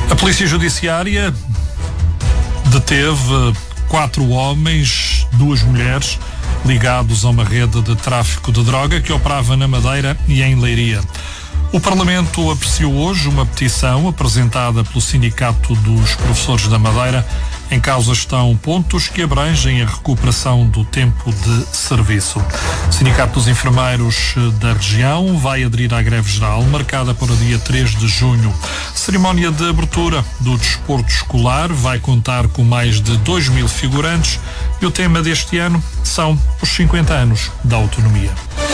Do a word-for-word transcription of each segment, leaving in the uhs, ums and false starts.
A Polícia Judiciária deteve quatro homens, duas mulheres, ligados a uma rede de tráfico de droga que operava na Madeira e em Leiria. O Parlamento apreciou hoje uma petição apresentada pelo Sindicato dos Professores da Madeira. Em causa estão pontos que abrangem a recuperação do tempo de serviço. O Sindicato dos Enfermeiros da região vai aderir à greve geral, marcada para o dia três de junho. A cerimónia de abertura do desporto escolar vai contar com mais de dois mil figurantes e o tema deste ano são os cinquenta anos da autonomia.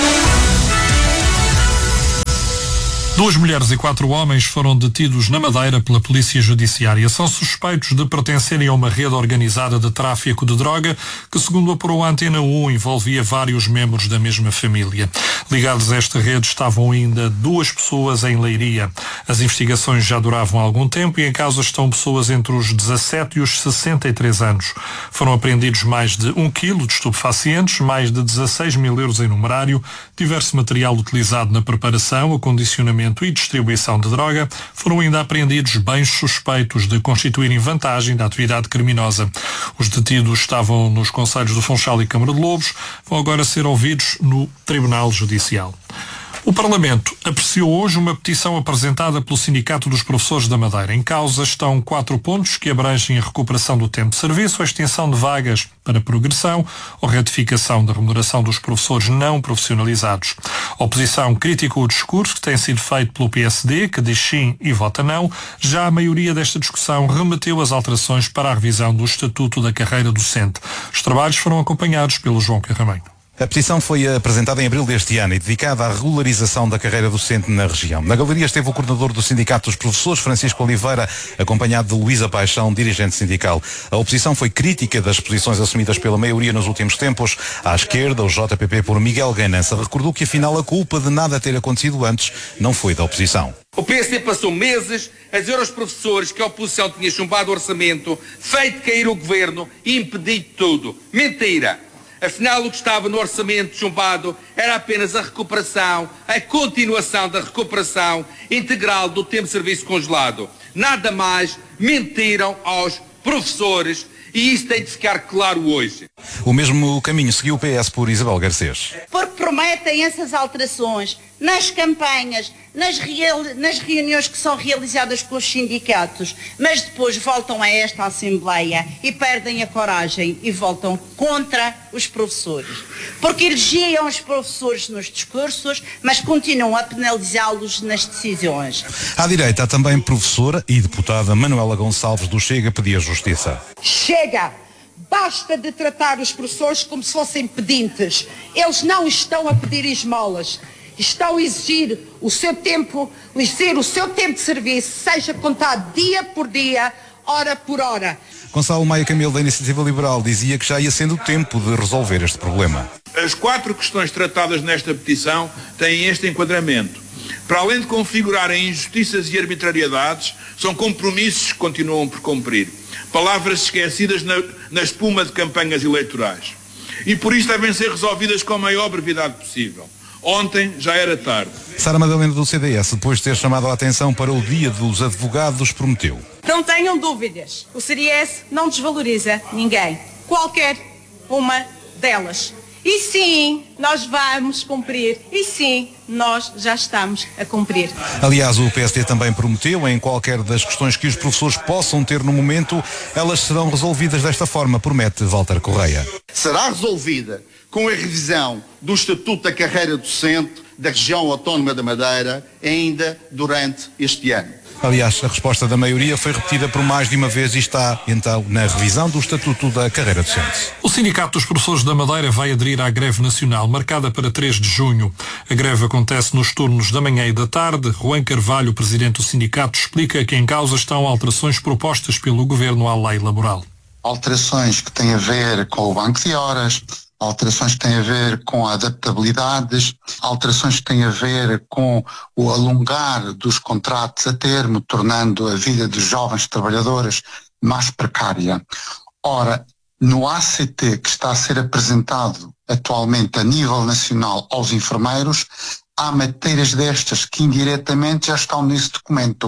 Duas mulheres e quatro homens foram detidos na Madeira pela Polícia Judiciária. São suspeitos de pertencerem a uma rede organizada de tráfico de droga que, segundo apurou a Antena um, envolvia vários membros da mesma família. Ligados a esta rede estavam ainda duas pessoas em Leiria. As investigações já duravam algum tempo e em causa estão pessoas entre os dezassete e os sessenta e três anos. Foram apreendidos mais de um quilo de estupefacientes, mais de dezasseis mil euros em numerário, diverso material utilizado na preparação, acondicionamento e distribuição de droga. Foram ainda apreendidos bens suspeitos de constituírem vantagem da atividade criminosa. Os detidos estavam nos concelhos do Funchal e Câmara de Lobos, vão agora ser ouvidos no Tribunal Judicial. O Parlamento apreciou hoje uma petição apresentada pelo Sindicato dos Professores da Madeira. Em causa estão quatro pontos que abrangem a recuperação do tempo de serviço, a extensão de vagas para progressão ou retificação da remuneração dos professores não profissionalizados. A oposição criticou o discurso que tem sido feito pelo P S D, que diz sim e vota não. Já a maioria desta discussão remeteu as alterações para a revisão do Estatuto da Carreira Docente. Os trabalhos foram acompanhados pelo João Carrameiro. A petição foi apresentada em abril deste ano e dedicada à regularização da carreira docente na região. Na galeria esteve o coordenador do Sindicato dos Professores, Francisco Oliveira, acompanhado de Luísa Paixão, dirigente sindical. A oposição foi crítica das posições assumidas pela maioria nos últimos tempos. À esquerda, o J P P por Miguel Ganança recordou que afinal a culpa de nada ter acontecido antes não foi da oposição. O P S D passou meses a dizer aos professores que a oposição tinha chumbado o orçamento, feito cair o governo e impedido tudo. Mentira! Afinal, o que estava no orçamento chumbado era apenas a recuperação, a continuação da recuperação integral do tempo de serviço congelado. Nada mais, mentiram aos professores e isso tem de ficar claro hoje. O mesmo caminho seguiu o P S por Isabel Garcês. Porque prometem essas alterações nas campanhas, nas, real, nas reuniões que são realizadas pelos sindicatos, mas depois voltam a esta Assembleia e perdem a coragem e voltam contra os professores. Porque elogiam os professores nos discursos, mas continuam a penalizá-los nas decisões. À direita, há também professora e deputada Manuela Gonçalves do Chega pedia justiça. Chega! Basta de tratar os professores como se fossem pedintes. Eles não estão a pedir esmolas. Estão a exigir o seu tempo, exigir o seu tempo de serviço, seja contado dia por dia, hora por hora. Gonçalo Maia Camilo, da Iniciativa Liberal, dizia que já ia sendo tempo de resolver este problema. As quatro questões tratadas nesta petição têm este enquadramento. Para além de configurarem injustiças e arbitrariedades, são compromissos que continuam por cumprir. Palavras esquecidas na, na espuma de campanhas eleitorais. E por isso devem ser resolvidas com a maior brevidade possível. Ontem já era tarde. Sara Madalena do C D S, depois de ter chamado a atenção para o Dia dos Advogados, prometeu. Não tenham dúvidas, o C D S não desvaloriza ninguém, qualquer uma delas. E sim, nós vamos cumprir. E sim, nós já estamos a cumprir. Aliás, o P S D também prometeu, em qualquer das questões que os professores possam ter no momento, elas serão resolvidas desta forma, promete Walter Correia. Será resolvida com a revisão do Estatuto da Carreira Docente da região autónoma da Madeira ainda durante este ano. Aliás, a resposta da maioria foi repetida por mais de uma vez e está, então, na revisão do Estatuto da Carreira Docente. O Sindicato dos Professores da Madeira vai aderir à greve nacional, marcada para três de junho. A greve acontece nos turnos da manhã e da tarde. Juan Carvalho, presidente do sindicato, explica que em causa estão alterações propostas pelo Governo à lei laboral. Alterações que têm a ver com o banco de horas, alterações que têm a ver com adaptabilidades, alterações que têm a ver com o alongar dos contratos a termo, tornando a vida dos jovens trabalhadores mais precária. Ora, no A C T que está a ser apresentado atualmente a nível nacional aos enfermeiros, há matérias destas que indiretamente já estão nesse documento.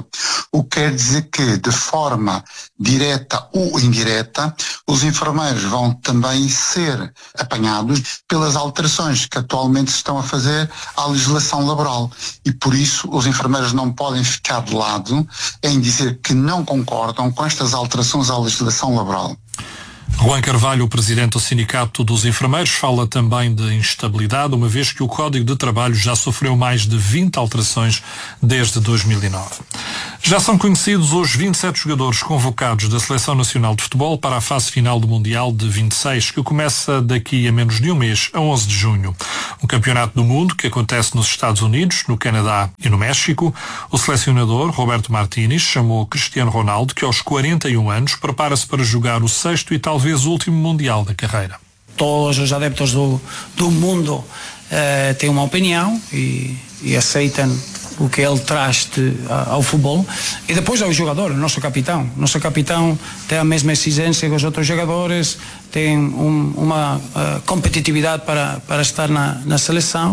o que quer dizer que, de forma direta ou indireta, os enfermeiros vão também ser apanhados pelas alterações que atualmente se estão a fazer à legislação laboral. E por isso os enfermeiros não podem ficar de lado em dizer que não concordam com estas alterações à legislação laboral. Juan Carvalho, o presidente do Sindicato dos Enfermeiros, fala também de instabilidade, uma vez que o Código de Trabalho já sofreu mais de vinte alterações desde dois mil e nove. Já são conhecidos os vinte e sete jogadores convocados da Seleção Nacional de Futebol para a fase final do Mundial de vinte e seis, que começa daqui a menos de um mês, a onze de junho. Um campeonato do mundo que acontece nos Estados Unidos, no Canadá e no México. O selecionador, Roberto Martínez, chamou Cristiano Ronaldo, que aos quarenta e um anos prepara-se para jogar o sexto e talvez o último Mundial da carreira. Todos os adeptos do, do mundo eh, têm uma opinião e, e aceitam o que ele traz de, ao futebol, e depois ao jogador, o nosso capitão. O nosso capitão tem a mesma exigência que os outros jogadores, tem um, uma uh, competitividade para, para estar na, na seleção,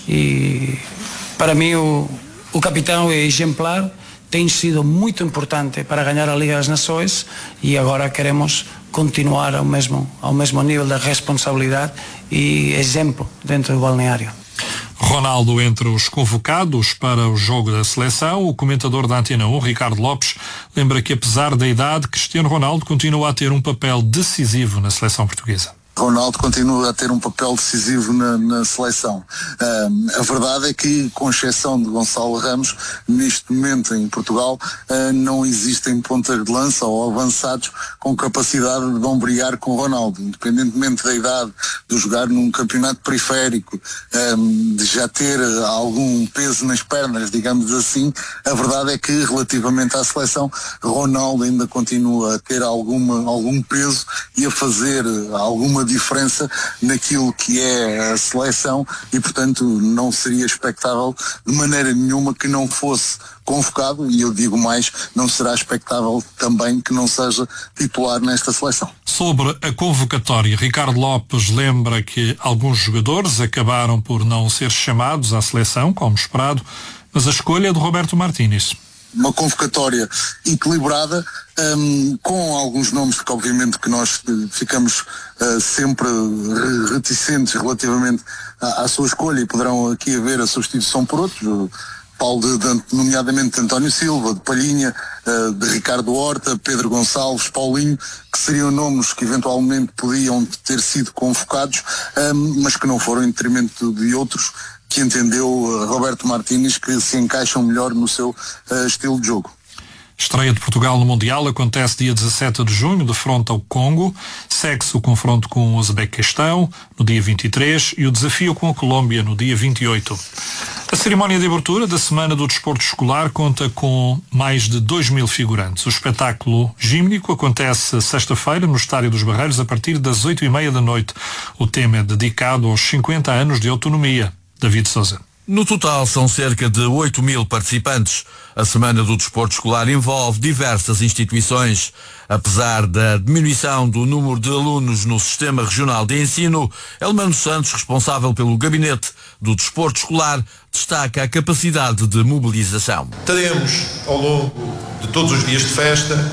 e para mim o, o capitão é exemplar, tem sido muito importante para ganhar a Liga das Nações, e agora queremos continuar ao mesmo, ao mesmo nível de responsabilidade e exemplo dentro do balneário. Ronaldo entre os convocados para o jogo da seleção. O comentador da Antena um, Ricardo Lopes, lembra que apesar da idade, Cristiano Ronaldo continua a ter um papel decisivo na seleção portuguesa. Ronaldo continua a ter um papel decisivo na, na seleção. Uh, a verdade é que, com exceção de Gonçalo Ramos, neste momento em Portugal uh, não existem pontas de lança ou avançados com capacidade de ombrear com Ronaldo, independentemente da idade, de jogar num campeonato periférico, um, de já ter algum peso nas pernas, digamos assim. A verdade é que, relativamente à seleção, Ronaldo ainda continua a ter alguma, algum peso e a fazer alguma diferença naquilo que é a seleção, e portanto não seria expectável de maneira nenhuma que não fosse convocado, e eu digo mais, não será expectável também que não seja titular nesta seleção. Sobre a convocatória, Ricardo Lopes lembra que alguns jogadores acabaram por não ser chamados à seleção, como esperado, mas a escolha é de Roberto Martínez. Uma convocatória equilibrada, um, com alguns nomes que obviamente que nós ficamos uh, sempre reticentes relativamente à, à sua escolha, e poderão aqui haver a substituição por outros, Paulo de, de, nomeadamente de António Silva, de Palhinha, uh, de Ricardo Horta, Pedro Gonçalves, Paulinho, que seriam nomes que eventualmente podiam ter sido convocados, um, mas que não foram em detrimento de outros que entendeu uh, Roberto Martínez que se encaixam melhor no seu uh, estilo de jogo. Estreia de Portugal no Mundial acontece dia dezassete de junho, de fronte ao Congo. Segue-se o confronto com o Uzbequistão no dia vinte e três e o desafio com a Colômbia no dia vinte e oito. A cerimónia de abertura da Semana do Desporto Escolar conta com mais de dois mil figurantes. O espetáculo gímnico acontece sexta-feira no Estádio dos Barreiros a partir das oito e meia da noite. O tema é dedicado aos cinquenta anos de autonomia. David Sousa. No total são cerca de oito mil participantes. A Semana do Desporto Escolar envolve diversas instituições. Apesar da diminuição do número de alunos no Sistema Regional de Ensino, Elmano Santos, responsável pelo Gabinete do Desporto Escolar, destaca a capacidade de mobilização. Teremos, ao longo de todos os dias de festa,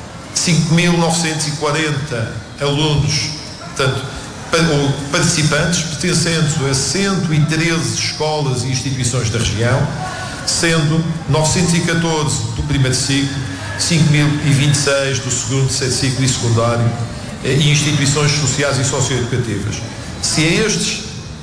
cinco mil novecentos e quarenta alunos, portanto, participantes pertencentes a cento e treze escolas e instituições da região, sendo novecentos e catorze do primeiro ciclo, cinco mil e vinte e seis do segundo, terceiro ciclo e secundário, e instituições sociais e socioeducativas. Se a estes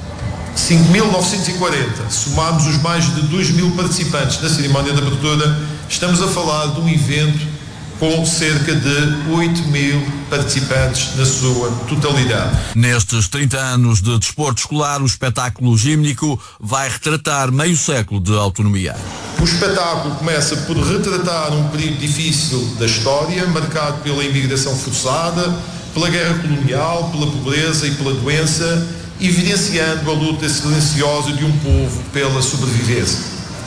cinco mil novecentos e quarenta somarmos os mais de dois mil participantes da cerimónia de abertura, estamos a falar de um evento com cerca de oito mil participantes na sua totalidade. Nestes trinta anos de desporto escolar, o espetáculo gímnico vai retratar meio século de autonomia. O espetáculo começa por retratar um período difícil da história, marcado pela imigração forçada, pela guerra colonial, pela pobreza e pela doença, evidenciando a luta silenciosa de um povo pela sobrevivência.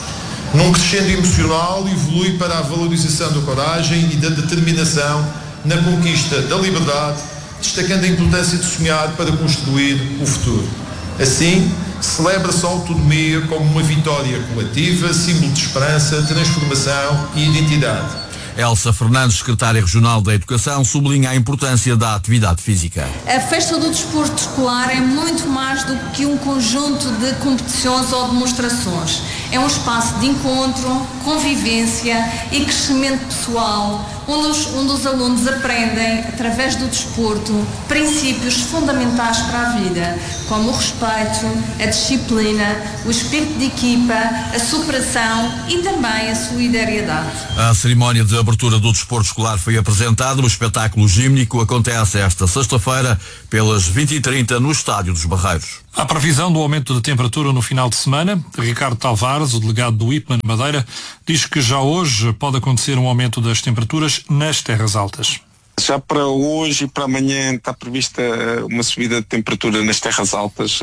Num crescendo emocional, evolui para a valorização da coragem e da determinação na conquista da liberdade, destacando a importância de sonhar para construir o futuro. Assim, celebra-se a autonomia como uma vitória coletiva, símbolo de esperança, transformação e identidade. Elsa Fernandes, secretária regional da Educação, sublinha a importância da atividade física. A Festa do Desporto Escolar é muito mais do que um conjunto de competições ou demonstrações. É um espaço de encontro, convivência e crescimento pessoal, onde os, onde os alunos aprendem, através do desporto, princípios fundamentais para a vida, como o respeito, a disciplina, o espírito de equipa, a superação e também a solidariedade. A cerimónia de abertura do desporto escolar foi apresentada. O espetáculo gímnico acontece esta sexta-feira pelas vinte e trinta no Estádio dos Barreiros. Há previsão do aumento de temperatura no final de semana. Ricardo Tavares, o delegado do I P M A Madeira, diz que já hoje pode acontecer um aumento das temperaturas nas terras altas. Já para hoje e para amanhã está prevista uma subida de temperatura nas terras altas.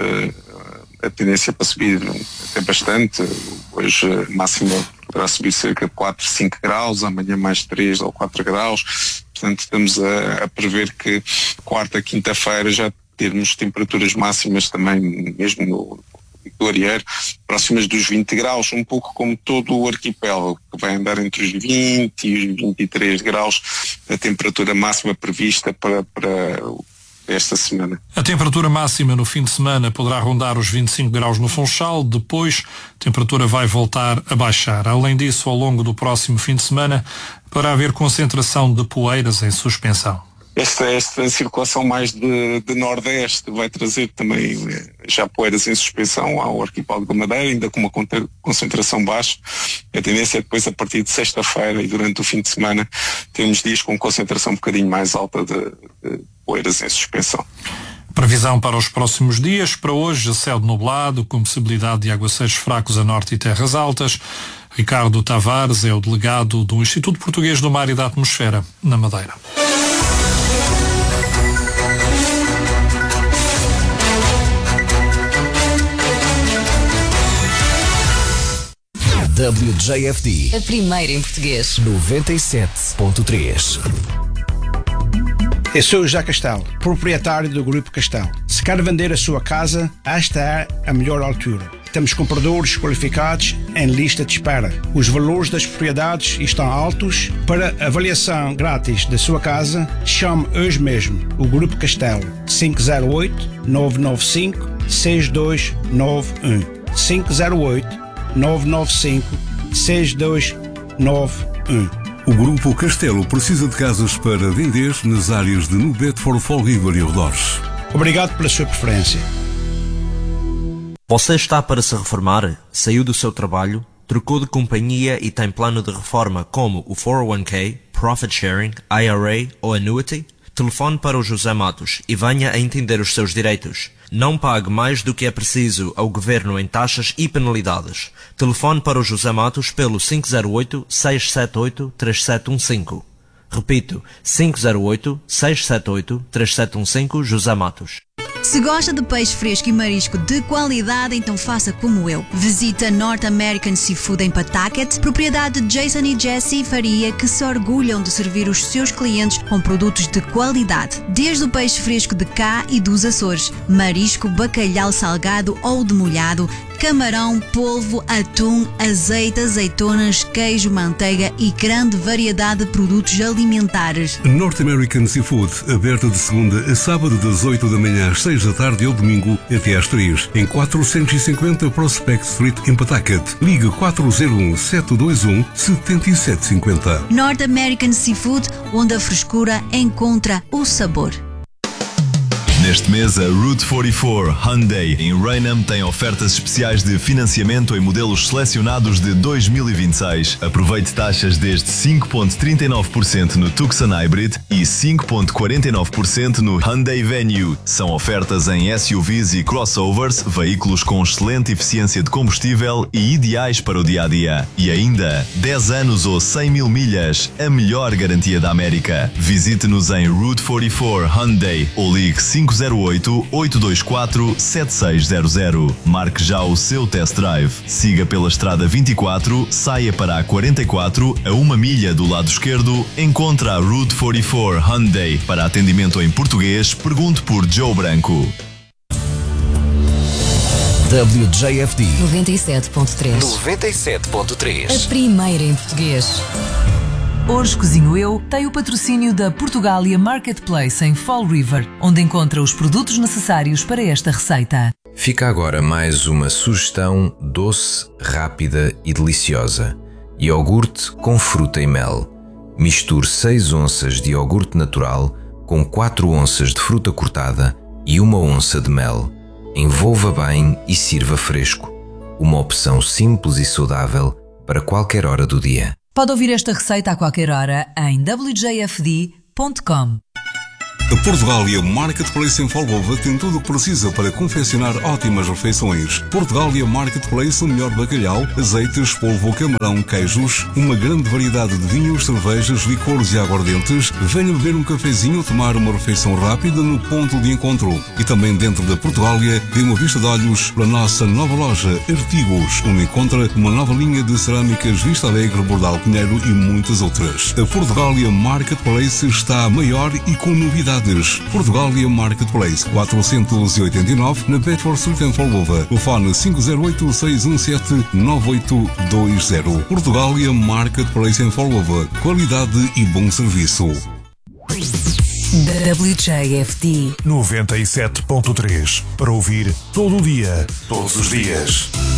A tendência para subir é bastante. Hoje a máxima poderá subir cerca de quatro, cinco graus, amanhã mais três ou quatro graus. Portanto, estamos a, a prever que quarta, quinta-feira já termos temperaturas máximas também, mesmo no do Arieiro, próximas dos vinte graus, um pouco como todo o arquipélago, que vai andar entre os vinte e os vinte e três graus, a temperatura máxima prevista para, para esta semana. A temperatura máxima no fim de semana poderá rondar os vinte e cinco graus no Funchal, depois a temperatura vai voltar a baixar. Além disso, ao longo do próximo fim de semana, poderá haver concentração de poeiras em suspensão. Esta, esta circulação mais de, de nordeste vai trazer também já poeiras em suspensão ao arquipélago da Madeira, ainda com uma concentração baixa. A tendência é depois, a partir de sexta-feira e durante o fim de semana, temos dias com concentração um bocadinho mais alta de, de poeiras em suspensão. Previsão para os próximos dias. Para hoje, céu nublado, com possibilidade de aguaceiros fracos a norte e terras altas. Ricardo Tavares é o delegado do Instituto Português do Mar e da Atmosfera, na Madeira. W J F D, a primeira em português. noventa e sete ponto três. Eu sou o José Castelo, proprietário do Grupo Castelo. Se quer vender a sua casa, esta é a melhor altura. Temos compradores qualificados em lista de espera. Os valores das propriedades estão altos. Para avaliação grátis da sua casa, chame hoje mesmo o Grupo Castelo. cinco zero oito, nove nove cinco, seis dois nove um. cinco zero oito, nove nove cinco, seis dois nove um. O Grupo Castelo precisa de casas para vender nas áreas de New Bedford, Fall River e arredores. Obrigado pela sua preferência. Você está para se reformar? Saiu do seu trabalho? Trocou de companhia e tem plano de reforma como o quatro oh um k, Profit Sharing, I R A ou Annuity? Telefone para o José Matos e venha a entender os seus direitos. Não pague mais do que é preciso ao Governo em taxas e penalidades. Telefone para o José Matos pelo cinco zero oito, seis sete oito, três sete um cinco. Repito, cinco zero oito, seis sete oito, três sete um cinco, José Matos. Se gosta de peixe fresco e marisco de qualidade, então faça como eu. Visita North American Seafood em Pawtucket, propriedade de Jason e Jessie Faria, que se orgulham de servir os seus clientes com produtos de qualidade. Desde o peixe fresco de cá e dos Açores, marisco, bacalhau salgado ou demolhado, camarão, polvo, atum, azeite, azeitonas, queijo, manteiga e grande variedade de produtos alimentares. North American Seafood, aberta de segunda a sábado das oito da manhã às seis da tarde e ao domingo até às três, em quatrocentos e cinquenta Prospect Street em Pawtucket. Ligue quatro zero um, sete dois um, sete sete cinco zero. North American Seafood, onde a frescura encontra o sabor. Neste mês, a Route quarenta e quatro Hyundai em Raynham tem ofertas especiais de financiamento em modelos selecionados de dois mil e vinte e seis. Aproveite taxas desde cinco vírgula trinta e nove por cento no Tucson Hybrid e cinco vírgula quarenta e nove por cento no Hyundai Venue. São ofertas em S U Vs e crossovers, veículos com excelente eficiência de combustível e ideais para o dia-a-dia. E ainda, dez anos ou cem mil milhas, a melhor garantia da América. Visite-nos em Route quarenta e quatro Hyundai ou ligue cinco zero oito, oito dois quatro, sete seis zero zero. Marque já o seu test drive. Siga pela estrada vinte e quatro, saia para a quarenta e quatro, a uma milha do lado esquerdo, encontra a Route quarenta e quatro Hyundai. Para atendimento em português, pergunte por Joe Branco. W J F D noventa e sete ponto três. noventa e sete ponto três. A primeira em português. Hoje Cozinho Eu tem o patrocínio da Portugália Marketplace em Fall River, onde encontra os produtos necessários para esta receita. Fica agora mais uma sugestão doce, rápida e deliciosa. Iogurte com fruta e mel. Misture seis onças de iogurte natural com quatro onças de fruta cortada e uma onça de mel. Envolva bem e sirva fresco. Uma opção simples e saudável para qualquer hora do dia. Pode ouvir esta receita a qualquer hora em w j f d ponto com. A Portugália Marketplace em Folgova tem tudo o que precisa para confeccionar ótimas refeições. Portugália Marketplace, o melhor bacalhau, azeites, polvo, camarão, queijos, uma grande variedade de vinhos, cervejas, licores e aguardentes. Venha beber um cafezinho ou tomar uma refeição rápida no ponto de encontro. E também dentro da Portugália, dê uma vista de olhos para a nossa nova loja Artigos, onde encontra uma nova linha de cerâmicas Vista Alegre, Bordal Pinheiro e muitas outras. A Portugália Marketplace está maior e com novidades. Portugália Marketplace, quatrocentos e oitenta e nove, na Bedford Street em Folgova. Telefone cinco zero oito, seis um sete, nove oito dois zero. Portugália Marketplace em Folgova. Qualidade e bom serviço. W J F D noventa e sete ponto três. Para ouvir todo o dia, todos os dias.